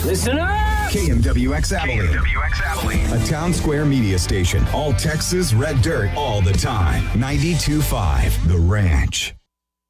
Listen up! KMWX Abilene. KMWX Abilene. A Town Square media station. All Texas red dirt all the time. 92.5 The Ranch.